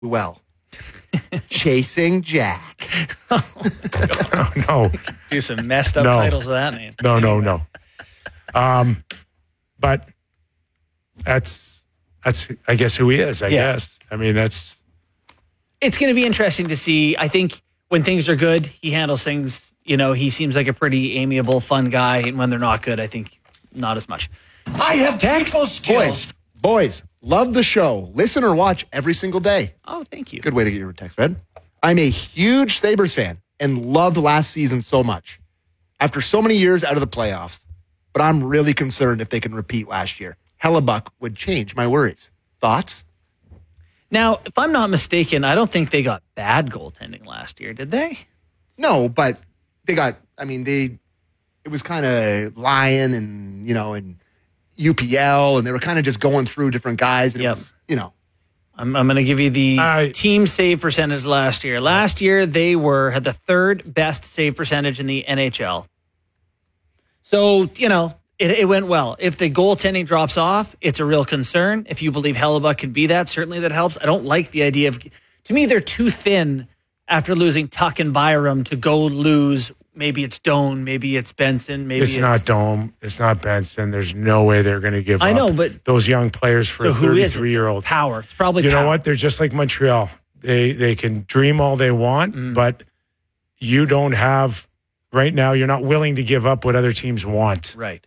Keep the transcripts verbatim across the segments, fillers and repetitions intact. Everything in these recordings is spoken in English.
well. Chasing Jack. oh, no. Do some messed up no. titles of that name. No, no, no. Um, but that's, that's, I guess, who he is, I yeah. guess. I mean, that's... It's going to be interesting to see. I think when things are good, he handles things, you know, he seems like a pretty amiable, fun guy. And when they're not good, I think not as much. I have technical skills. Boys, boys, love the show. Listen or watch every single day. Oh, thank you. Good way to get your text read. I'm a huge Sabres fan and loved last season so much. After so many years out of the playoffs, but I'm really concerned if they can repeat last year. Hellebuck would change my worries. Thoughts? Now, if I'm not mistaken, I don't think they got bad goaltending last year, did they? No, but they got, I mean, they, it was kind of Lion and, you know, and U P L, and they were kind of just going through different guys. And yep. it was, you know. I'm, I'm going to give you the I, team save percentage last year. Last year, they were had the third best save percentage in the N H L. So, you know, it, it went well. If the goaltending drops off, it's a real concern. If you believe Hellebuck can be that, certainly that helps. I don't like the idea of, to me, they're too thin after losing Tuck and Byram to go lose. Maybe it's Doan, maybe it's Benson, maybe it's, it's not Dome, it's not Benson. There's no way they're going to give I up know, but those young players for so a thirty-three-year-old. Power. It's probably You power. know what? They're just like Montreal. They they can dream all they want, Mm. but you don't have right now. You're not willing to give up what other teams want. Right.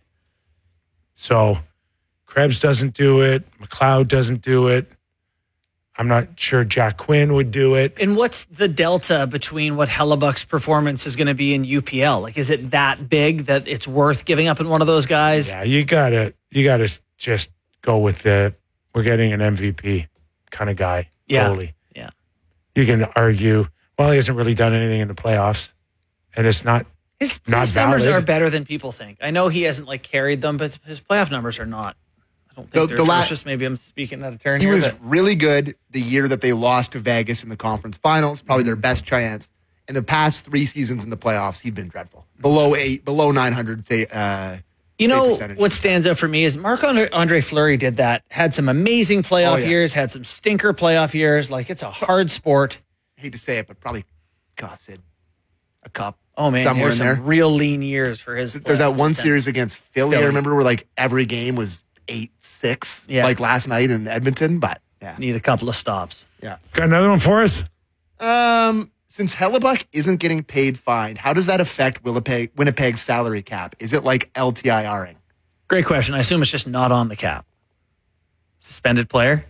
So Krebs doesn't do it. McLeod doesn't do it. I'm not sure Jack Quinn would do it. And what's the delta between what Hellebuck's performance is going to be in U P L? Like, is it that big that it's worth giving up in one of those guys? Yeah, you gotta you gotta just go with the we're getting an M V P kind of guy. Yeah. Goalie. Yeah. You can argue, well, he hasn't really done anything in the playoffs, and it's not His not playoff numbers valid. are better than people think. I know he hasn't like carried them, but his playoff numbers are not. I don't think The- they're the la- atrocious. Maybe I'm speaking out of turn He here. was but really good the year that they lost to Vegas in the conference finals, probably their best chance. In the past three seasons in the playoffs, he'd been dreadful. Below eight, below nine hundred, say, uh, You save know percentage. what stands out for me is Marc Andre Fleury did that. Had some amazing playoff Oh, yeah. years. Had some stinker playoff years. Like it's a hard sport. hate to say it, but probably costed a cup. Oh man, somewhere there's in there. some real lean years for his. There's that playoff one percentage. series against Philly, Philly. I remember, where like every game was eight six, Yeah. like last night in Edmonton. But yeah, Need a couple of stops. yeah. Got another one for us? Um, since Hellebuck isn't getting paid fine, how does that affect Winnipeg, Winnipeg's salary cap? Is it like L T I R-ing? Great question. I assume it's just not on the cap. Suspended player.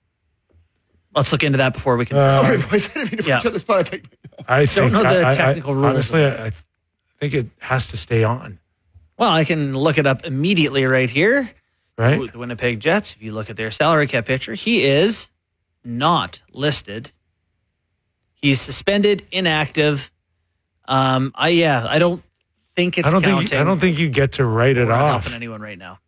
Let's look into that before we can. Uh, Sorry, boys. I didn't mean to yeah. put you on the spot. I think- I think, know the I- I- technical I, rules Honestly, of I, I think it has to stay on, well, I can look it up immediately right here. right? With the Winnipeg Jets, if you look at their salary cap picture, he is not listed. He's suspended, inactive. Um, I yeah, I don't think it's I don't counting. think I don't think you get to write it We're not off. helping anyone right now.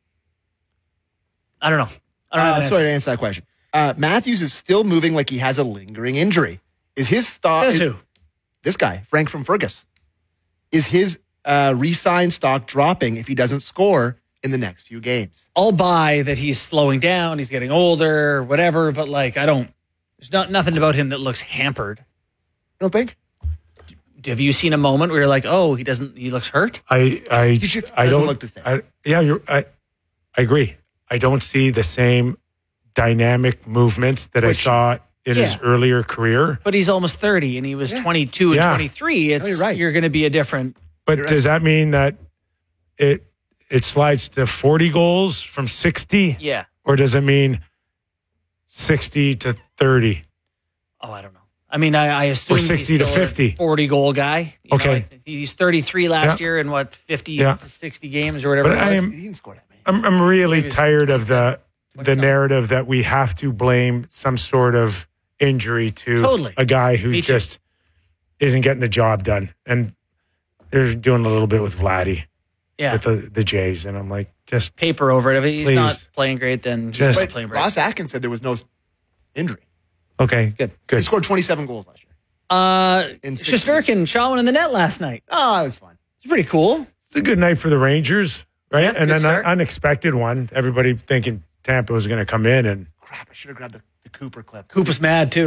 I don't know. I don't Uh, have an sorry answer. to answer that question. Uh, Matthews is still moving like he has a lingering injury. Is his stock? Says who? This guy, Frank from Fergus. Is his uh, re-signed stock dropping if he doesn't score in the next few games? I'll buy that he's slowing down, he's getting older, whatever. But like, I don't. There's not nothing about him that looks hampered. I don't think. Have you seen a moment where you're like, oh, he doesn't, he looks hurt? I I He just I doesn't don't look the same. I, yeah, you're, I I agree. I don't see the same dynamic movements that Which- I saw in his Yeah. earlier career. But he's almost thirty, and he was Yeah. twenty-two and Yeah. twenty-three. It's you're right. you're going to be a different. But You're does right. that mean that it it slides to forty goals from sixty, Yeah. or does it mean sixty to thirty? Oh, I don't know. I mean, I, I assume Or sixty he's to still a fifty. forty goal guy. You Okay. know, I think he's thirty-three last Yeah. year in what fifty, Yeah. sixty games or whatever. But it I was. am He didn't score that many. I'm I'm really Maybe it's tired of the the twenty-something. narrative that we have to blame some sort of injury to Totally. a guy who Me too. just isn't getting the job done. And they're doing a little bit with Vladdy yeah. with the, the Jays. And I'm like, just Paper over it. If he's Please. not playing great, then he's Just- not But playing great. Ross Atkins said there was no injury. okay, Good. He good. scored twenty-seven goals last year. Uh, In sixty Shesterkin shot one in the net last night. Oh, it was fun. It's pretty cool. It's a good night for the Rangers, right? Yeah, and good then start. an unexpected one. Everybody thinking Tampa was going to come in and Crap, I should have grabbed the, the Cooper clip. Coop was mad too.